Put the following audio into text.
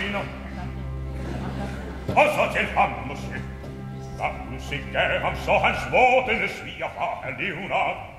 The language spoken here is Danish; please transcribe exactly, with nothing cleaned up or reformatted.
Marino. Og så til ham musik. Hvad musik gav ham så hans vådende svigerfar, han levner.